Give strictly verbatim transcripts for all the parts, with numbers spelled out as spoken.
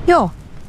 哟，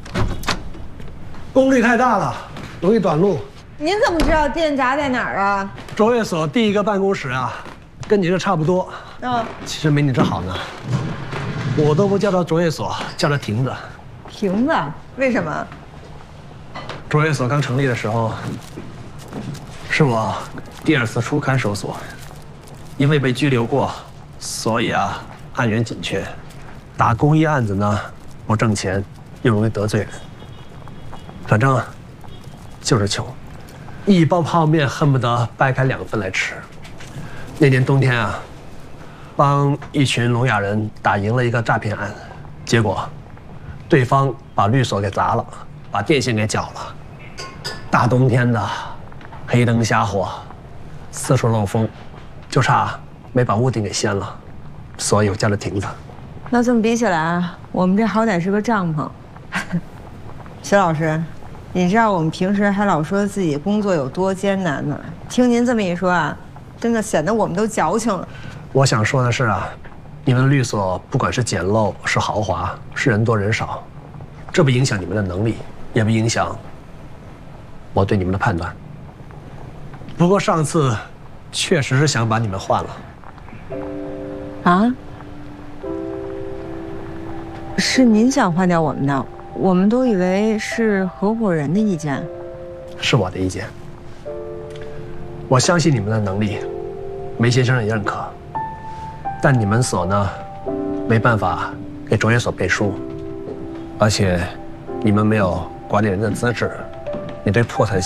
功率太大了，容易短路。 您怎么知道电闸在哪儿啊？ 卓越所第一个办公室啊，跟你这差不多。 嗯， 其实没你这好呢。我都不叫它卓越所，叫它亭子。 亭子？为什么？ 卓越所刚成立的时候，是我第二次出看守所，因为被拘留过，所以啊，案源紧缺。打公益案子呢，不挣钱，又容易得罪人。反正就是穷，一包泡面恨不得掰开两份来吃。那年冬天啊，帮一群聋哑人打赢了一个诈骗案，结果对方把律所给砸了，把电线给绞了。大冬天的，黑灯瞎火，四处漏风，就差没把屋顶给掀了，所以我叫它亭子。 那这么比起来，我们这好歹是个帐篷。徐老师，你知道我们平时还老说自己工作有多艰难呢，听您这么一说啊，真的显得我们都矫情了。 我想说的是啊，你们的律所不管是简陋是豪华，是人多人少，这不影响你们的能力，也不影响我对你们的判断。不过上次确实是想把你们换了。 啊？是您想换掉我们的？我们都以为是合伙人的意见。 是我的意见。我相信你们的能力，梅先生也认可。但你们所呢，没办法给卓越所背书，而且你们没有管理人的资质，你对破财